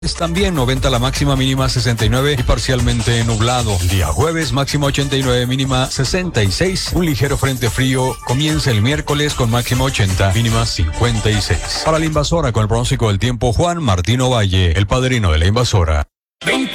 También 90 la máxima, mínima 69 y parcialmente nublado. El día jueves, máxima 89, mínima 66. Un ligero frente frío comienza el miércoles con máxima 80, mínima 56. Para la invasora, con el pronóstico del tiempo, Juan Martino Valle, el padrino de la invasora.